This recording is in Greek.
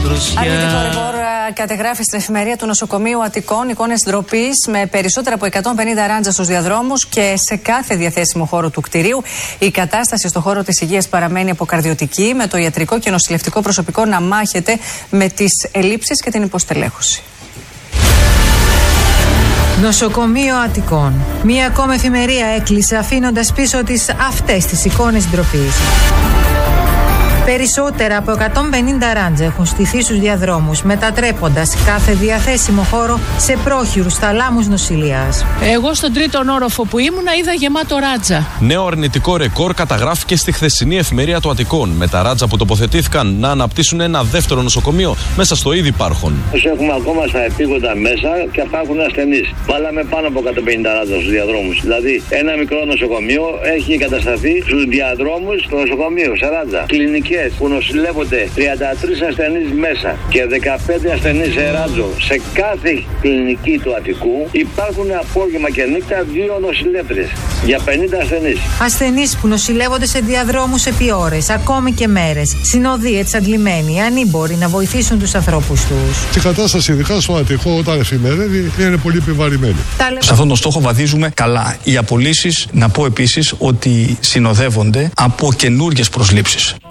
δροσιά. Αρνητικό ρεπορ κατεγράφει στην εφημερία του νοσοκομείου Αττικών εικόνες ντροπής με περισσότερα από 150 ράντζα στους διαδρόμους και σε κάθε διαθέσιμο χώρο του κτηρίου. Η κατάσταση στο χώρο της υγείας παραμένει αποκαρδιωτική, με το ιατρικό και νοσηλευτικό προσωπικό να μάχεται με τις ελλείψεις και την υποστελέχωση. Νοσοκομείο Αττικών. Μία ακόμα εφημερία έκλεισε αφήνοντας πίσω της αυτές τις εικόνες ντροπής. Περισσότερα από 150 ράντζα έχουν στηθεί στους διαδρόμους, μετατρέποντας κάθε διαθέσιμο χώρο σε πρόχειρους θαλάμους νοσηλείας. Εγώ στον τρίτον όροφο που ήμουνα είδα γεμάτο ράντζα. Νέο αρνητικό ρεκόρ καταγράφηκε στη χθεσινή εφημερία του Αττικών, με τα ράντζα που τοποθετήθηκαν να αναπτύσσουν ένα δεύτερο νοσοκομείο μέσα στο ήδη υπάρχον. Έχουμε ακόμα στα επίγοντα μέσα και υπάρχουν ασθενείς. Βάλαμε πάνω από 150 ράντζα στους διαδρόμους. Δηλαδή, ένα μικρό νοσοκομείο έχει εγκατασταθεί στους διαδρόμους του νοσοκομείου, σε ράντζα. Κλινική που νοσηλεύονται 33 ασθενείς μέσα και 15 ασθενείς σε ράντζο σε κάθε κλινική του Αττικού, υπάρχουν απόγευμα και νύχτα 2 νοσηλεύτριες για 50 ασθενείς. Ασθενείς που νοσηλεύονται σε διαδρόμους επί ώρες, ακόμη και μέρες, συνοδοί εξαντλημένοι, ανήμποροι να βοηθήσουν τους ανθρώπους τους. Η κατάσταση, ειδικά στο Αττικό, όταν εφημερεύει, είναι πολύ επιβαρημένη. Σε αυτόν τον στόχο βαδίζουμε καλά. Οι απολύσεις, να πω επίσης ότι συνοδεύονται από καινούργιες προσλήψεις.